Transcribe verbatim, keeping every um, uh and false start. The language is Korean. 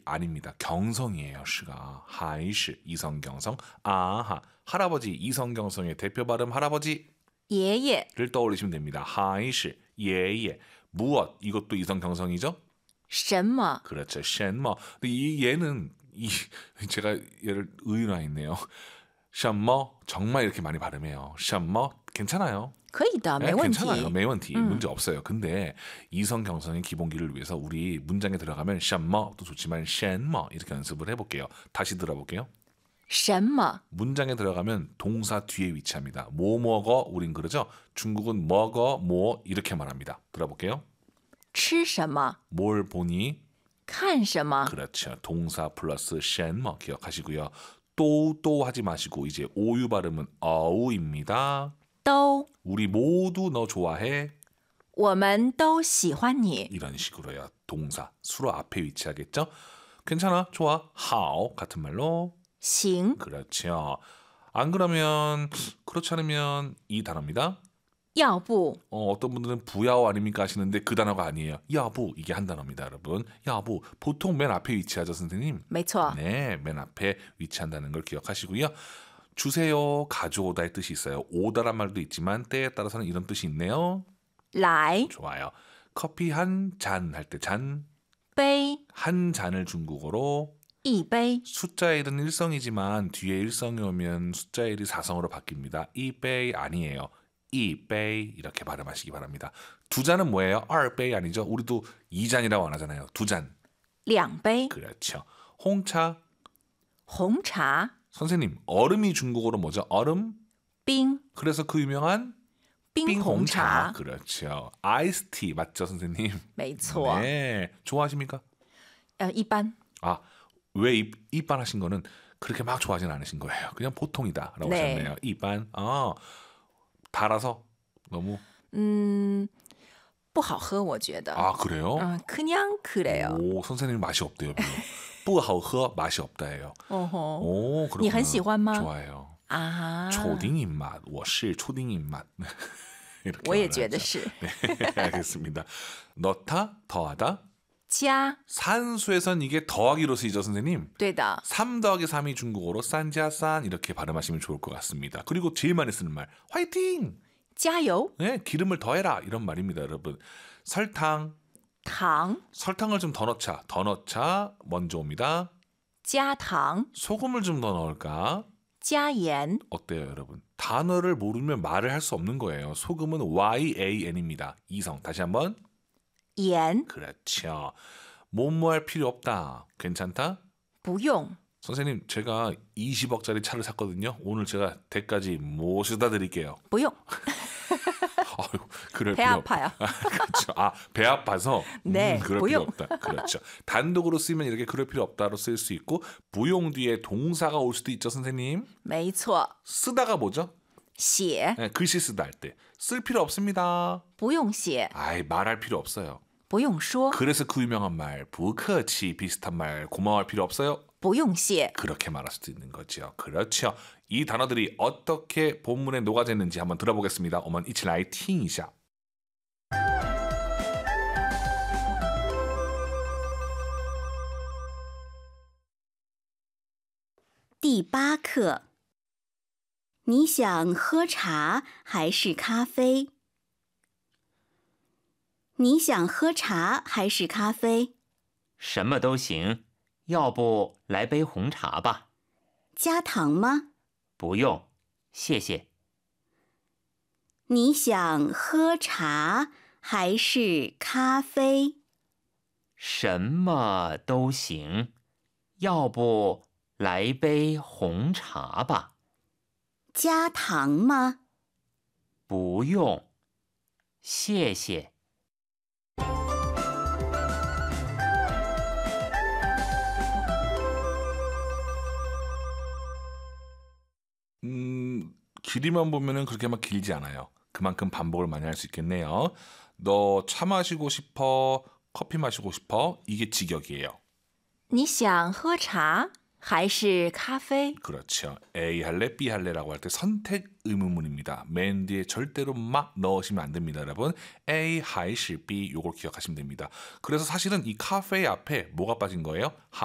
아닙니다. 경성이에요. 시가 하이시 이성경성 아하 할아버지 이성경성의 대표 발음 할아버지 爷爷 를 떠올리시면 됩니다. 하이시 예예 무엇 이것도 이성경성이죠? 什么 그렇죠. 什么 근데 이 얘는 이 제가 얘를 의인화했네요. 什么 정말 이렇게 많이 발음해요. 什么 괜찮아요. 可以的 네, 没问题 괜찮아요. 매원티 음. 문제 없어요. 근데 이성경성의 기본기를 위해서 우리 문장에 들어가면 什么도 좋지만 什么 이렇게 연습을 해볼게요. 다시 들어볼게요. 什么 문장에 들어가면 동사 뒤에 위치합니다. 뭐 먹어 우린 그러죠. 중국은 먹어 뭐 이렇게 말합니다. 들어볼게요. 吃什么 뭘 보니 看什么 그렇죠. 동사 플러스 什么 기억하시고요. 또 또 하지 마시고 이제 오유 발음은 어우입니다. 都 우리 모두 너 좋아해. 我们都喜欢你 이런 식으로요. 동사 수로 앞에 위치하겠죠. 괜찮아 좋아 how 같은 말로 行 그렇죠. 안 그러면 그렇지 않으면 이 단어입니다. 要不 어, 어떤 분들은 부야오 아닙니까 하시는데 그 단어가 아니에요. 야부 이게 한 단어입니다, 여러분. 야부 보통 맨 앞에 위치하죠, 선생님. 没错 네, 맨 앞에 위치한다는 걸 기억하시고요. 주세요, 가져오다의 뜻이 있어요. 오다란 말도 있지만 때에 따라서는 이런 뜻이 있네요. 来 좋아요. 커피 한 잔 할 때 잔, 杯 한 잔을 중국어로 一杯 숫자의 일은 일성이지만 뒤에 일성이 오면 숫자의 일이 사성으로 바뀝니다. 이베이 아니에요. 이베이 이렇게 발음하시기 바랍니다. 두 잔은 뭐예요?二杯 아니죠? 우리도 이 잔이라고 안 하잖아요. 두 잔. 两杯 그렇죠. 홍차. 红茶 선생님, 얼음이 중국어로 뭐죠? 얼음? 冰 그래서 그 유명한 冰红茶 그렇죠. 아이스티 맞죠, 선생님? 没错 네. 좋아하십니까? 呃一般 아, 왜 이, 이반 하신 거는 그렇게 막 좋아하진 않으신 거예요. 그냥 보통이다라고 네. 하셨네요. 이반. 아, 달아서 너무 嗯不好喝我觉得 아, 그래요? 음, 그냥 그래요 오, 선생님 맛이 없대요. 별로. 不好喝 맛이 없다예요. 어허. 오, 그렇구나. 你很喜欢吗 좋아해요. 아 초딩 입맛, 我是초딩 입맛. 이렇게 我也 말을 觉得 하죠. 是 네, 알겠습니다. 넣다, 더하다. 加 산수에선 이게 더하기로 쓰이죠, 선생님. 对的 삼 더하기 삼이 중국어로 싼자싼 이렇게 발음하시면 좋을 것 같습니다. 그리고 제일 많이 쓰는 말, 화이팅! 加油 네, 기름을 더해라 이런 말입니다, 여러분. 설탕, 糖 설탕을 좀 더 넣자, 더 넣자 먼저 옵니다. 加糖 소금을 좀 더 넣을까? 加盐 어때요, 여러분? 단어를 모르면 말을 할 수 없는 거예요. 소금은 와이에이엔입니다. 이성. 다시 한번. 盐 그렇죠. 뭐뭐 할 필요 없다. 괜찮다? 不用 선생님, 제가 이십억짜리 차를 샀거든요. 오늘 제가 댁까지 모셔다 드릴게요. 不用 아유, 그럴 배 필요 없- 아파요 아, 그렇죠. 아, 배 아파서 네, 음, 그럴 부용. 필요 없다. 그렇죠. 단독으로 쓰면 이렇게 그럴 필요 없다로 쓸 수 있고 부용 뒤에 동사가 올 수도 있죠, 선생님. 没错 쓰다가 뭐죠? 写 네, 글씨 쓰다 할 때 쓸 필요 없습니다. 不用写 아이, 말할 필요 없어요. 不用说 그래서 그 유명한 말, 부커치 비슷한 말, 고마워할 필요 없어요. 不用谢 그렇게 말할 수도 있는 거죠. 그렇죠. 이 단어들이 어떻게 본문에 녹아져 있는지 한번 들어보겠습니다. 我们一起来听一下. 第八课，你想喝茶还是咖啡？你想喝茶还是咖啡？ 什么都行，要不来杯红茶吧？ 加糖吗？ 不用，谢谢。 你想喝茶还是咖啡？ 什么都行，要不来杯红茶吧？ 加糖吗？ 不用，谢谢。 음, 길이만 보면은 그렇게 막 길지 않아요. 그만큼 반복을 많이 할 수 있겠네요. 너 차 마시고 싶어? 커피 마시고 싶어? 이게 직역이에요. 你想喝茶还是咖啡 그렇죠. A 할래, B 할래라고 할 때 선택 의문문입니다. 맨 뒤에 절대로 막 넣으시면 안 됩니다, 여러분. A, 还是 B 요걸 기억하시면 됩니다. 그래서 사실은 이 카페 앞에 뭐가 빠진 거예요?